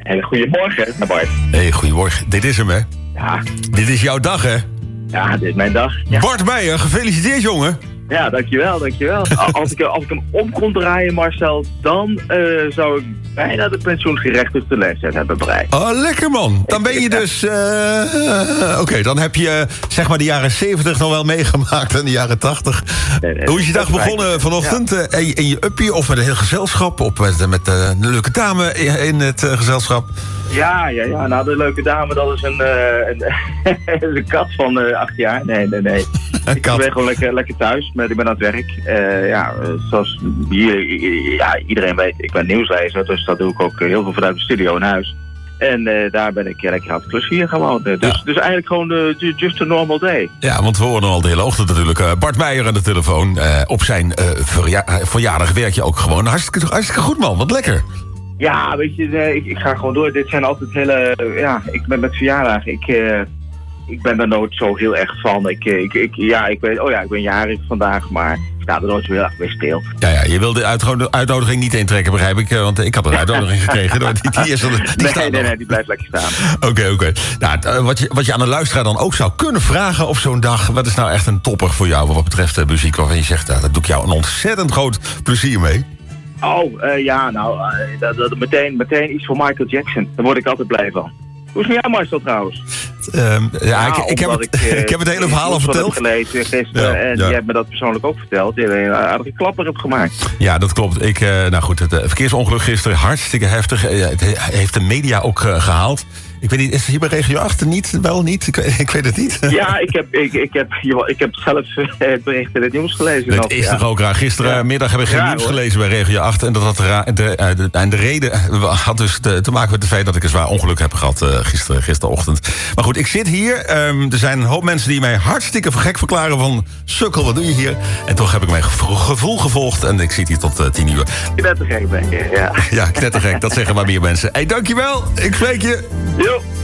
Hele goedemorgen, Bart. Hey, goedemorgen. Dit is hem, hè? Ja. Dit is jouw dag, hè? Ja, dit is mijn dag. Ja. Bart Meijer, gefeliciteerd, jongen. Ja, dankjewel. Als ik hem om kon draaien, Marcel, dan zou ik bijna de pensioengerechtigde leeftijd hebben bereikt. Oh, lekker, man. Dan ben je dus... Oké, dan heb je zeg maar de jaren 70 nog wel meegemaakt en de jaren 80. Nee, Hoe is je dag begonnen vanochtend? Ja. In je uppie of met een heel gezelschap? Of met een leuke dame in het gezelschap? Ja. Nou, de leuke dame, dat is een kat van 8 jaar. Nee. Ik ben gewoon lekker thuis. Ik ben aan het werk. Zoals iedereen weet, ik ben nieuwslezer. Dus dat doe ik ook heel veel vanuit de studio in huis. En daar ben ik lekker aan het plezier gewoon. Dus eigenlijk gewoon just a normal day. Ja, want we horen al de hele ochtend natuurlijk Bart Meijer aan de telefoon. Op zijn verjaardag werk je ook gewoon. Hartstikke goed, man. Wat lekker. Ja, weet je, ik ga gewoon door. Dit zijn altijd hele... ik ben met verjaardag. Ik ben daar nooit zo heel erg van. Ik ben jarig vandaag, maar ik sta er nooit zo heel erg bij stil. Ja, je wil de uitnodiging niet intrekken, begrijp ik. Want ik had een uitnodiging gekregen. Nee, die blijft lekker staan. Oké. Nou, wat je aan de luisteraar dan ook zou kunnen vragen op zo'n dag... wat is nou echt een topper voor jou wat betreft muziek... waarvan je zegt, daar doe ik jou een ontzettend groot plezier mee? Meteen iets voor Michael Jackson. Daar word ik altijd blij van. Hoe is het met jou, Marcel, trouwens? Ik heb het hele verhaal al verteld. Ik heb het gelezen gisteren en jij hebt me dat persoonlijk ook verteld. Je hebt een aardige klapper hebt gemaakt. Ja, dat klopt. Het verkeersongeluk gisteren, hartstikke heftig. Het heeft de media ook gehaald. Ik weet niet, is het hier bij Regio 8 niet? Wel niet? Ik weet het niet. Ja, ik heb zelf het bericht in het nieuws gelezen. Dat is toch ook raar. Gisterenmiddag heb ik geen nieuws gelezen bij Regio 8. En dat had de reden had dus te maken met het feit dat ik een zwaar ongeluk heb gehad gisterochtend. Maar goed, ik zit hier. Er zijn een hoop mensen die mij hartstikke gek verklaren van... Sukkel, wat doe je hier? En toch heb ik mijn gevoel gevolgd en ik zit hier tot 10 uur. Knettergek ben je, ja. Ja, knettergek. Dat zeggen maar meer mensen. Hey, dankjewel. Ik spreek je. Jo.